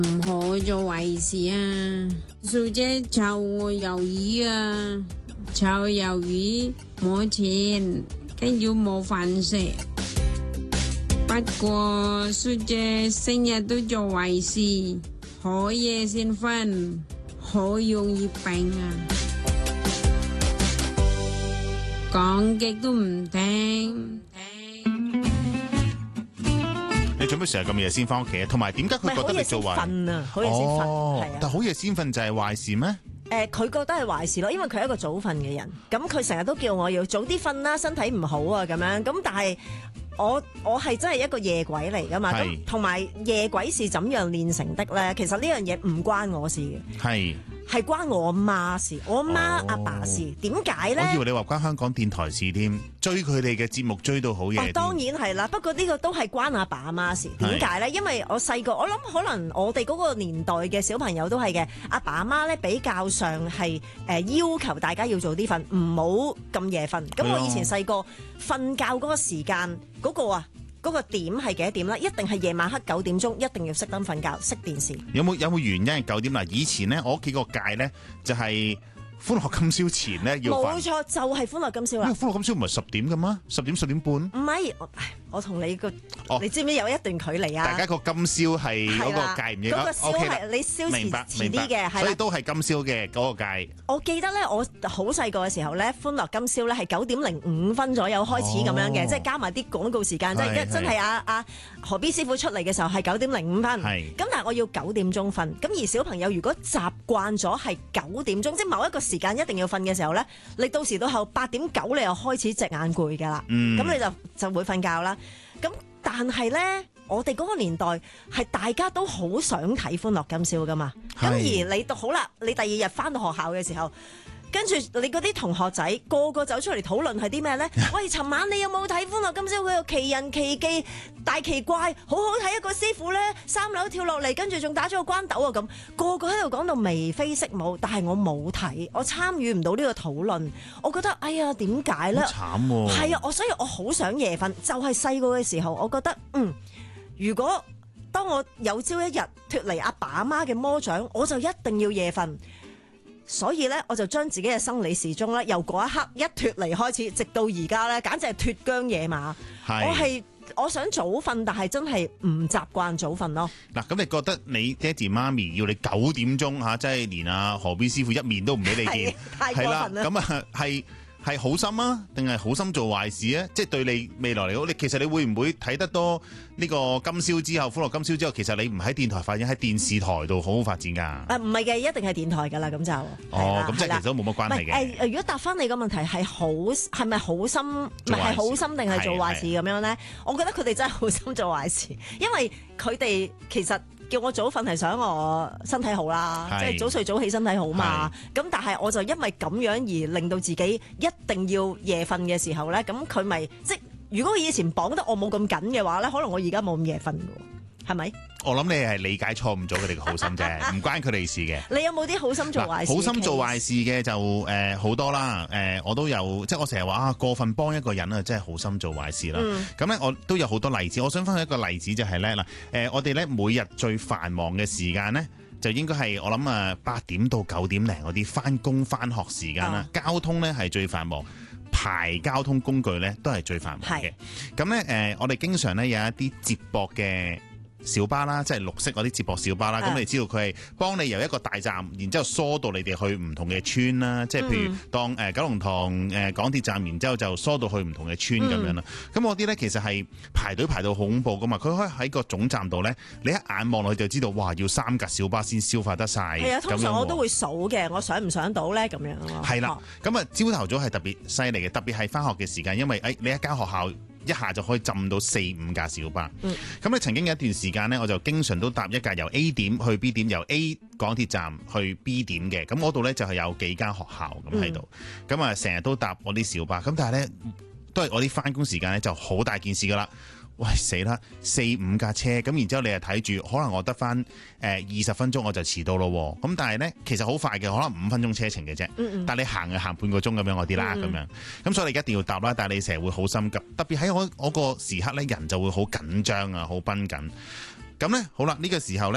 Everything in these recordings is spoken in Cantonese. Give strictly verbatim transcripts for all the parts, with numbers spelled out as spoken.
唔好做壞事啊！小姐炒我魷魚啊，炒魷魚冇錢，跟住冇飯食。不過小姐成日都做壞事，好夜先瞓，好容易病啊！講極都唔聽。 你做咩成日咁夜先翻屋企啊？同埋點解佢覺得你做壞？ 瞓啊，好夜先瞓， 哦係啊。 但好夜先瞓就係壞事咩？ 誒，佢覺得係壞事咯，因為佢係一個早瞓嘅人，咁佢成日都叫我要早啲瞓啦，身體唔好啊咁樣。咁但係我我係真係一個夜鬼嚟噶嘛，咁同埋夜鬼是怎樣練成的咧？其實呢樣嘢唔關我事嘅， 係係關我阿媽事，我阿媽阿爸事。點解咧？ 我以為你話關香港電台事添，追佢哋嘅節目追到好夜。 哦，當然係啦，不過呢個都係關阿爸阿媽事。點解咧？因為我細個，我諗可能我哋嗰個年代嘅小朋友都係嘅，阿爸阿媽咧比較上係誒、呃、要求大家要早啲瞓，唔好咁夜瞓。咁我以前細個瞓覺嗰個時間嗰、嗰個啊。嗰個點係幾多點咧？一定係夜晚黑九點鐘，一定要熄燈瞓覺，熄電視。 有冇有冇原因係九點啦？以前咧，我屋企個界咧就係、是。歡樂今宵前咧要瞓， 冇錯就係、是、歡樂今宵啦。 歡樂今宵唔係十點嘅嗎？十點十點半？唔係，我同你個、哦，你知唔知有一段距離啊？ 大家個今宵係嗰個界唔一樣。 嗰個宵係你宵遲遲啲嘅， 所以都係今宵嘅嗰個界。 我記得咧，我好細個嘅時候咧，歡樂今宵咧係九點零五分左右開始咁樣嘅，即係加埋啲廣告時間，即係真係阿阿何 B 師傅出嚟嘅時候係九點零五分。咁但係我要九點鐘瞓，咁而小朋友如果習慣咗係九點鐘，即係某一個時間一定要瞓嘅時候咧，你到時到後八點九你又開始隻眼攰噶啦，咁、嗯、你就就會瞓覺啦。咁但係咧，我哋嗰個年代係大家都好想睇歡樂今宵噶嘛，咁而你到好啦，你第二日翻到學校嘅時候。跟住你嗰啲同學仔個個走出嚟討論係啲咩呢？喂，尋晚你有冇睇歡樂今宵？佢有奇人奇技大奇怪，好好睇一個師傅呢，三樓跳落嚟，跟住仲打咗個關斗啊！咁個個喺度講到眉飛色舞，但係我冇睇，我參與唔到呢個討論。我覺得哎呀，點解呢？ 好慘喎！ 係啊，我所以我好想夜瞓，就係細個嘅時候，我覺得嗯，如果當我有朝一日脫離阿爸阿媽嘅魔掌，我就一定要夜瞓。所以咧，我就將自己嘅生理時鐘咧，由嗰一刻一脫離開始，直到而家咧，簡直係脫韁野馬。我係我想早瞓，但係真係唔習慣早瞓咯。 嗱，咁你覺得你爹哋媽咪要你九點鐘嚇，即係連阿何 B 師傅一面都唔俾你見， 太過分啦。 咁啊係。係好心啊，定係好心做壞事啊？即係對你未來嚟講，你其實你會唔會睇得多呢個今宵之後，歡樂今宵之後，其實你唔喺電台發展，喺電視台度好好發展㗎？啊， 唔係嘅，一定係電台㗎啦，咁就哦，咁即係其實都冇乜關係嘅。 誒，如果答翻你個問題係好係咪好心，唔係係好心定係做壞事咁樣咧？我覺得佢哋真係好心做壞事，因為佢哋其實。叫我早瞓係想我身體好啦，即係早睡早起身體好嘛。咁但係我就因為咁樣而令到自己一定要夜瞓嘅時候咧，咁佢咪即係如果佢以前綁得我冇咁緊嘅話咧，可能我而家冇咁夜瞓嘅，係咪？我諗你係理解錯誤咗佢哋嘅好心啫，唔關佢哋事嘅。 你有冇啲好心做壞事？ 好心做壞事嘅就誒好、呃、多啦。誒、呃、我都有，即係我成日話啊，過分幫一個人啊，真係好心做壞事啦。咁、嗯、咧我都有好多例子。我想分享一個例子就係咧嗱，誒我哋咧每日最繁忙嘅時間咧，就應該係我諗啊八點到九點零嗰啲翻工翻學時間啦、哦。交通咧係最繁忙，排交通工具咧都係最繁忙嘅。咁咧誒我哋經常咧有一啲接駁嘅小巴啦，即係綠色嗰啲接駁小巴啦，咁、嗯、你知道佢係幫你由一個大站，然之後疏到你哋去唔同嘅村啦，即係譬如當誒、呃、九龍塘誒、呃、港鐵站，然之後就疏到去唔同嘅村咁、嗯、樣啦。咁嗰啲咧其實係排隊排到好恐怖噶嘛，佢可以喺個總站度咧，你一眼望落去就知道，哇，要三架小巴先消化得晒。係啊， 通常我都會數嘅，我上唔上到咧咁樣咯。係啦， 咁啊朝頭早係特別犀利嘅，特別係翻學嘅時間，因為誒、哎、你一間學校。一下就可以浸到四五架小巴，咁、嗯、你曾經有一段時間呢，我就經常都搭一架由 A 點去 B 點，由 A 港鐵站去 B 點嘅，咁嗰度呢，就係有幾間學校咁喺度，咁啊成日都搭我啲小巴，咁但係呢，都係我啲翻工時間呢，就好大件事噶啦。喂，死啦！四五架車咁，然之後你又睇住，可能我得翻誒二十分鐘我就遲到咯。咁但係咧，其實好快嘅，可能五分鐘車程嘅啫。嗯嗯但係你行就行半個鐘咁樣嗰啲啦，咁、嗯、樣。咁所以你一定要搭啦，但係你成日會好心急，特別喺我我個時刻咧，人就會好緊張啊，好繃緊。咁咧，好啦，呢、呢個時候咧。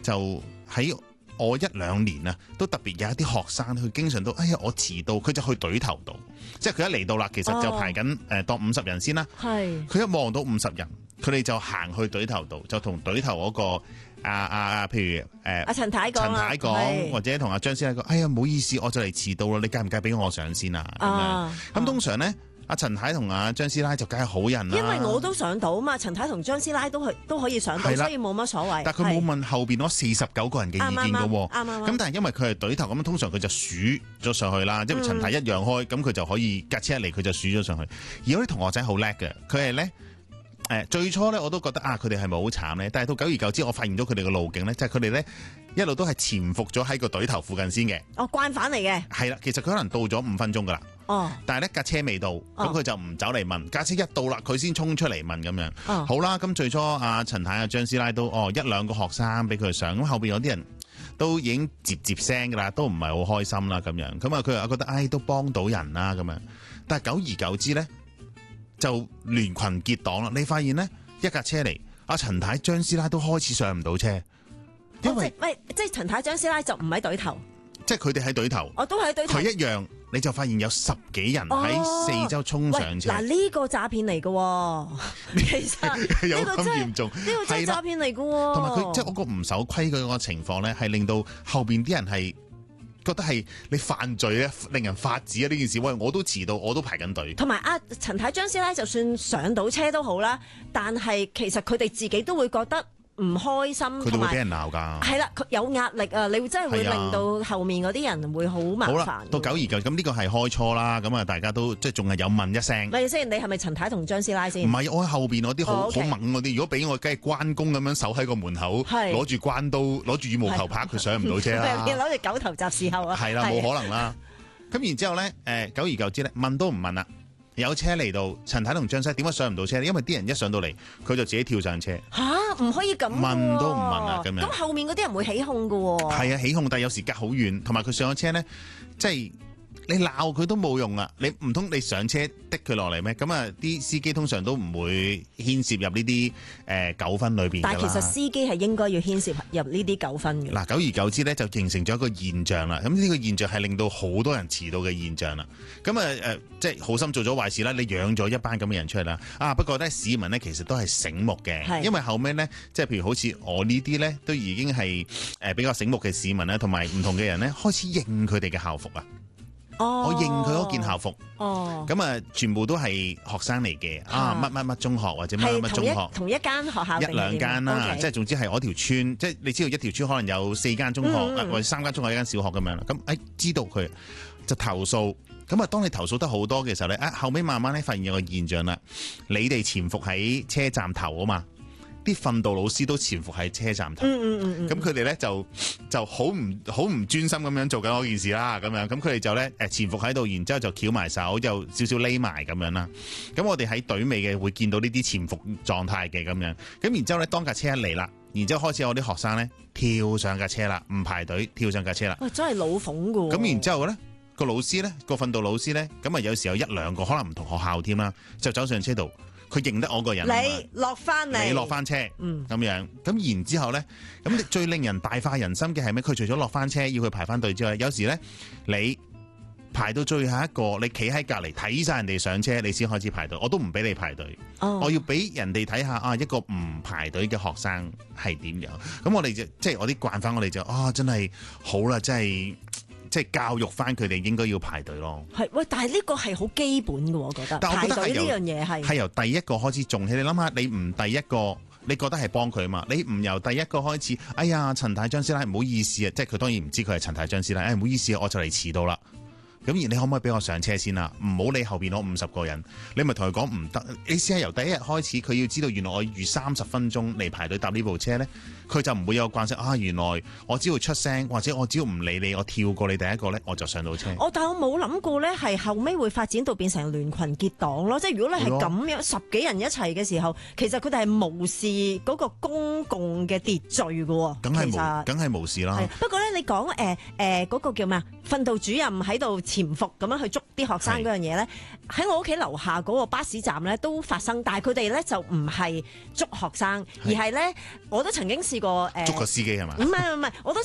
就喺我一兩年啊，都特別有一啲學生，佢經常都哎呀我遲到，佢就去隊頭度，即係佢一嚟到啦，其實就排緊誒當五十人先啦。係佢一望到五十人，佢哋就行去隊頭度，就同隊頭嗰個啊啊，譬如誒阿陳太講，陳太講，或者同阿張師奶講，哎呀唔好意思，我就嚟遲到啦，你介唔介俾我上先啊？咁樣咁通常咧。阿陳太同阿張師奶就梗係好人啦， 因為我都上到啊嘛，陳太同張師奶都去都可以上到，所以冇乜所謂。 但佢冇問後邊嗰四十九個人嘅意見㗎喎， 啱啱咁但係因為佢係隊頭，咁通常佢就數咗上去啦，即係陳太一讓開，咁佢就可以架車一嚟，佢就數咗上去。而有啲同學仔好叻嘅，佢係咧誒最初咧我都覺得啊，佢哋係咪好慘咧？但係到久而久之，我發現咗佢哋嘅路徑咧，就係佢哋咧一路都係潛伏咗喺個隊頭附近先嘅。 哦，慣犯嚟嘅。係啦，其實佢可能到咗五分鐘㗎啦。哦，但係咧架車未到，咁佢、哦、就唔走嚟問，架車一到啦，佢先衝出嚟問咁樣。哦、好啦，咁最初阿陳太、阿張師奶都哦一兩個學生俾佢上，咁後邊有啲人都已經接接聲噶啦，都唔係好開心啦咁樣。咁啊佢又覺得唉都幫到人啦咁樣，但係久而久之咧就聯群結黨啦。你發現咧一架車嚟，阿陳太、張師奶都開始上唔到車，因為喂、哦、即係陳太、張師奶就唔喺隊頭， 即係佢哋喺隊頭， 我、哦、都喺隊頭，佢一樣。你就發現有十幾人喺四周衝上車。 嗱，呢個詐騙嚟嘅，其實有咁嚴重， 呢個真係詐騙嚟嘅。 同埋佢即係我個唔守規矩嗰個情況咧，係令到後邊啲人係覺得係你犯罪咧，令人發指啊！呢件事，喂，我都遲到，我都排緊隊。 同埋阿陳太、張師奶就算上到車都好啦，但係其實佢哋自己都會覺得唔開心， 佢哋會俾人鬧㗎。係啦，佢有壓力啊！你會真係會令到後面嗰啲人會好麻煩。好啦， 到久而久之，咁呢個係開初啦。咁啊，大家都即係仲係有問一聲。 咪先，你係咪陳太同張師奶先？ 唔係，我喺後邊嗰啲好好猛嗰啲。如果俾我，梗係關公咁樣守喺個門口，攞住關刀，攞住羽毛球拍，佢上唔到車啦。 你攞住狗頭襲視後啊？ 係啦，冇可能啦。咁然之後咧，誒，久而久之咧，問都唔問啦。有車嚟到，陳太同張師點解上唔到車咧？因為啲人一上到嚟，佢就自己跳上車。 吓，唔可以咁問都唔問啊！咁樣咁後面嗰啲人會起哄噶喎。係啊，起哄，但係有時隔好遠，同埋佢上咗車咧，即係你鬧佢都冇用啊！你唔通你上車的佢落嚟咩？咁啊，啲司機通常都唔會牽涉入呢啲誒糾紛裏邊。 但係其實司機係應該要牽涉入呢啲糾紛嘅。 嗱，久而久之咧，就形成咗一個現象啦。咁呢個現象係令到好多人遲到嘅現象啦。咁啊誒，即係好心做咗壞事啦。你養咗一班咁嘅人出嚟啦。啊，不過咧市民咧其實都係醒目嘅，是因為後尾咧，即係譬如好似我呢啲咧，都已經係誒比較醒目嘅市民啦，同埋唔同嘅人咧，開始認佢哋嘅校服啊。Oh, 我認佢嗰件校服，咁啊、oh. 全部都係學生嚟嘅，oh. 啊乜乜乜中學或者乜乜乜中學， 同一間學校， 一兩間啦，okay. 即係總之係我條村，即係你知道一條村可能有四間中學、mm. 或者三間中學一間小學咁樣啦，咁誒、哎、知道佢就投訴，咁啊當你投訴得好多嘅時候咧，啊後尾慢慢咧發現有個現象啦，你哋潛伏喺車站頭啊嘛。啲訓導老師都潛伏喺車站頭，咁佢哋咧就就好唔好唔專心咁樣做緊嗰件事啦，咁樣咁佢哋就咧誒潛伏喺度，然之後就翹埋手，就少少匿埋咁樣啦。咁我哋喺隊尾嘅會見到呢啲潛伏狀態嘅咁樣，咁然之後咧當架車一嚟啦，然之後開始有啲學生咧跳上架車啦，唔排隊跳上架車啦。 喂，真係老馮噶。咁然之後咧個老師咧個訓導老師咧，咁啊有時候有一兩個可能唔同學校添啦，就走上車度。佢認得我個人， 你落翻嚟， 你落翻車，嗯，咁樣，咁然之後咧，咁最令人大快人心嘅係咩？佢除咗落翻車要佢排翻隊之外，有時咧你排到最後一個，你企喺隔離睇晒人哋上車，你先開始排隊，我都唔俾你排隊，哦、我要俾人哋睇下啊一個唔排隊嘅學生係點樣。咁我哋就即係我啲慣翻，我哋就啊真係好啦，真係。即係教育翻佢哋應該要排隊咯。係喂，但係呢個係好基本嘅，我覺得。但我覺得排隊呢樣嘢係係由第一個開始種起。你諗下，你唔第一個，你覺得係幫佢嘛？你唔由第一個開始，哎呀，陳太張師奶唔好意思啊，即係佢當然唔知佢係陳太張師奶，哎唔好意思啊，我就嚟遲到啦。咁而你可唔可以俾我上車先啊？唔好理後邊嗰五十個人，你咪同佢講唔得。你試下由第一日開始，佢要知道原來我預三十分鐘嚟排隊搭呢部車咧，佢就唔會有個慣性啊！原來我只要出聲，或者我只要唔理你，我跳過你第一個咧，我就上到車。我但係我冇諗過咧，係後尾會發展到變成聯群結黨咯。即係如果你係咁樣的十幾人一齊嘅時候，其實佢哋係無視嗰個公共嘅秩序㗎。梗係無，梗係無視啦。不過咧，你講誒誒嗰個叫咩啊？訓導主任喺度潛伏咁樣去捉啲學生嗰樣嘢咧，喺我屋企樓下嗰個巴士站咧都發生，但係佢哋咧就唔係捉學生，而係咧我都曾經試過誒、呃、 捉個司機係嘛？ 唔係唔係，我都